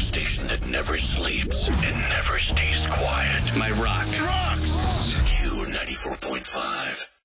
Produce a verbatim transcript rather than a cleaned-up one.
station that never sleeps and never stays quiet. My rock. Rocks! Q ninety-four point five.